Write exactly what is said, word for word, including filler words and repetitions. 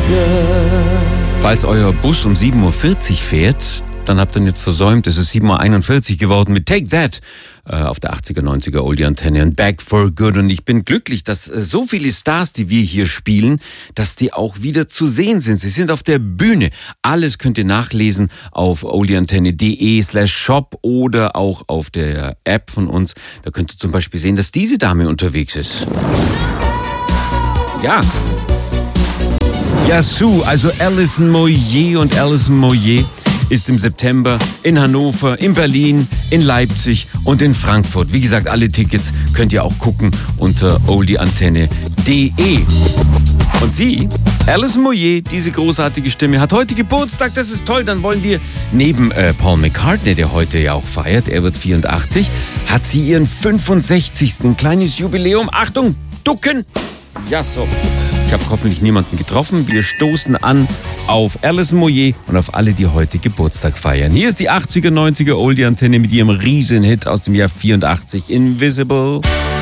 Falls euer Bus um sieben Uhr vierzig fährt, dann habt ihr ihn jetzt versäumt. Es ist sieben Uhr einundvierzig geworden mit Take That äh, auf der achtziger, neunziger Oldie-Antenne und Back for Good. Und ich bin glücklich, dass äh, so viele Stars, die wir hier spielen, dass die auch wieder zu sehen sind. Sie sind auf der Bühne. Alles könnt ihr nachlesen auf oldieantenne.de slash shop oder auch auf der App von uns. Da könnt ihr zum Beispiel sehen, dass diese Dame unterwegs ist. Ja. Ja, Sue, also Alison Moyet und Alison Moyet ist im September in Hannover, in Berlin, in Leipzig und in Frankfurt. Wie gesagt, alle Tickets könnt ihr auch gucken unter oldieantenne punkt de. Und sie, Alison Moyet, diese großartige Stimme, hat heute Geburtstag. Das ist toll. Dann wollen wir neben äh, Paul McCartney, der heute ja auch feiert, er wird vierundachtzig, hat sie ihren fünfundsechzigsten Ein kleines Jubiläum. Achtung, ducken! Ja, so. Ich habe hoffentlich niemanden getroffen. Wir stoßen an auf Alison Moyet und auf alle, die heute Geburtstag feiern. Hier ist die achtziger, neunziger Oldie-Antenne mit ihrem Riesenhit aus dem Jahr vierundachtzig, Invisible.